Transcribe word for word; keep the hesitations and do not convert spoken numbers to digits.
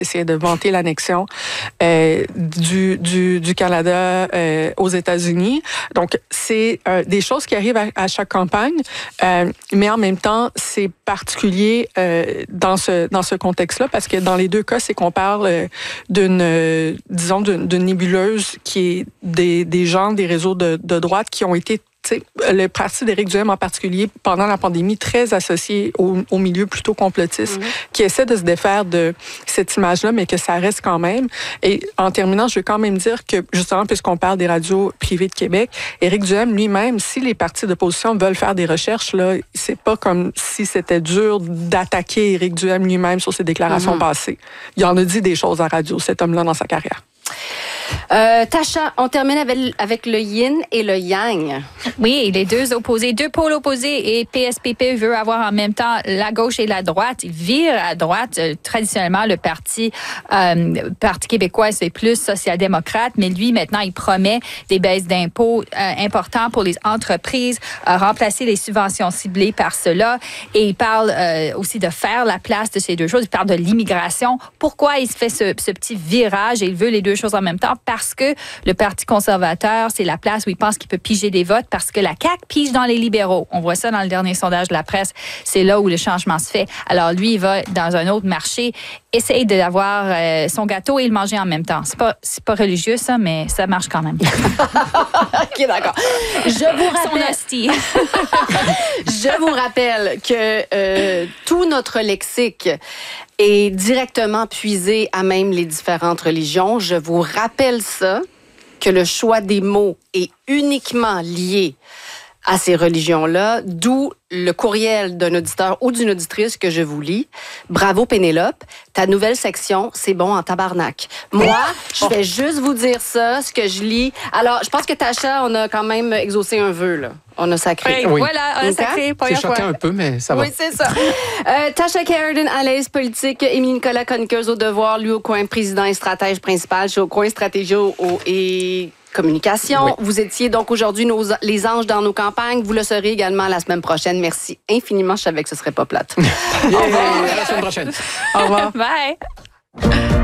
essayer de vanter l'annexion euh, du, du, du Canada euh, aux États-Unis. Donc, c'est euh, des choses qui arrivent à, à chaque campagne, euh, mais en même temps, c'est particulier euh, dans ce dans ce contexte-là, parce que dans les deux cas, c'est qu'on parle euh, d'une, euh, disons, d'une, d'une nébuleuse qui est des, des gens, des réseaux de, de droite qui ont été T'sais, le parti d'Éric Duhem en particulier, pendant la pandémie, très associé au, au milieu plutôt complotiste, mmh. qui essaie de se défaire de cette image-là, mais que ça reste quand même. Et en terminant, je veux quand même dire que, justement, puisqu'on parle des radios privées de Québec, Éric Duhem lui-même, si les partis d'opposition veulent faire des recherches, là, c'est pas comme si c'était dur d'attaquer Éric Duhem lui-même sur ses déclarations mmh. passées. Il en a dit des choses à radio, cet homme-là, dans sa carrière. Euh, Tasha, on termine avec, avec le yin et le yang. Oui, les deux opposés, deux pôles opposés, et P S P P veut avoir en même temps la gauche et la droite. Il vire à droite. Euh, traditionnellement, le parti, euh, parti québécois, c'est plus social-démocrate, mais lui, maintenant, il promet des baisses d'impôts euh, importantes pour les entreprises, euh, remplacer les subventions ciblées par cela, et il parle euh, aussi de faire la place de ces deux choses. Il parle de l'immigration. Pourquoi il se fait ce, ce petit virage et il veut les deux choses en même temps? Parce que le Parti conservateur, c'est la place où il pense qu'il peut piger des votes, parce que la C A Q pige dans les libéraux. On voit ça dans le dernier sondage de la presse. C'est là où le changement se fait. Alors lui, il va dans un autre marché, essaye d'avoir euh, son gâteau et le manger en même temps. C'est pas, c'est pas religieux, ça, mais ça marche quand même. OK, d'accord. Je vous rappelle... Son hostie. Je vous rappelle que euh, tout notre lexique est directement puisé à même les différentes religions. Je vous rappelle ça, que le choix des mots est uniquement lié à ces religions-là, d'où le courriel d'un auditeur ou d'une auditrice que je vous lis. Bravo Pénélope, ta nouvelle section, c'est bon en tabarnak. Moi, je vais juste vous dire ça, ce que je lis. Alors, je pense que Tasha, on a quand même exaucé un vœu, là. On a sacré. Oui, voilà, on a okay. sacré. C'est choquant un peu, mais ça va. Oui, c'est ça. euh, Tasha Carradine, à l'aise politique. Émilie Nicolas, chroniqueuse au devoir. Lui, au coin, président et stratège principal. Je suis au coin, stratégie au, et communication. Oui. Vous étiez donc aujourd'hui nos, les anges dans nos campagnes. Vous le serez également la semaine prochaine. Merci infiniment. Je savais que ce serait pas plate. Au revoir. À la semaine prochaine. Au revoir. Bye.